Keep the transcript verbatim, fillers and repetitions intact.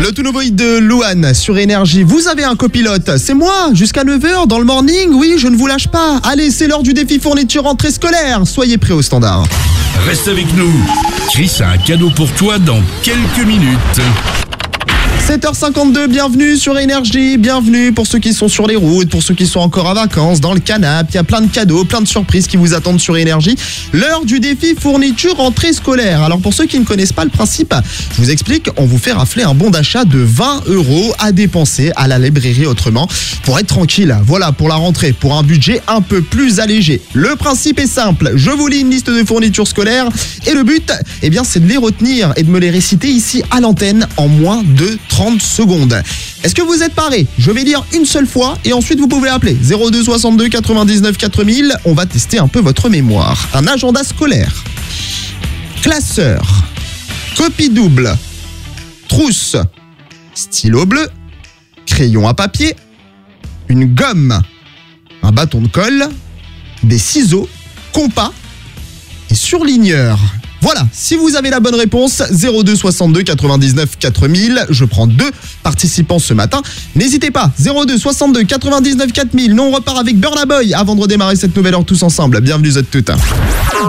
Le tout nouveau hit de Louane sur Énergie. Vous avez un copilote, c'est moi, jusqu'à neuf heures dans le morning. Oui, je ne vous lâche pas. Allez, c'est l'heure du défi fourniture rentrée scolaire. Soyez prêts au standard. Reste avec nous. Chris a un cadeau pour toi dans quelques minutes. sept heures cinquante-deux, bienvenue sur Énergie, bienvenue pour ceux qui sont sur les routes, pour ceux qui sont encore en vacances, dans le canapé, il y a plein de cadeaux, plein de surprises qui vous attendent sur Énergie. L'heure du défi fourniture rentrée scolaire. Alors pour ceux qui ne connaissent pas le principe, je vous explique, on vous fait rafler un bon d'achat de vingt euros à dépenser à la librairie autrement pour être tranquille. Voilà, pour la rentrée, pour un budget un peu plus allégé. Le principe est simple, je vous lis une liste de fournitures scolaires et le but, eh bien, c'est de les retenir et de me les réciter ici à l'antenne en moins de trente secondes. Est-ce que vous êtes parés? Je vais lire une seule fois et ensuite vous pouvez appeler zéro deux soixante-deux quatre-vingt-dix-neuf quatre mille. On va tester un peu votre mémoire. Un agenda scolaire, classeur, copie double, trousse, stylo bleu, crayon à papier, une gomme, un bâton de colle, des ciseaux, compas et surligneur. Voilà, si vous avez la bonne réponse, zéro deux soixante-deux quatre-vingt-dix-neuf quatre mille, je prends deux participants ce matin. N'hésitez pas, zéro deux soixante-deux quatre-vingt-dix-neuf quatre mille, nous on repart avec Burna Boy avant de redémarrer cette nouvelle heure tous ensemble. Bienvenue à toutes.